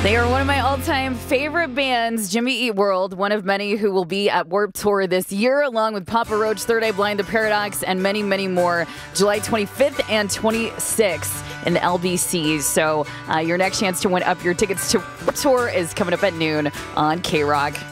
They are one of my all-time favorite bands, Jimmy Eat World, one of many who will be at Warped Tour this year, along with Papa Roach, Third Eye Blind, The Paradox, and many, many more, July 25th and 26th in the LBCs. So your next chance to win up your tickets to Warped Tour is coming up at noon on K-Rock.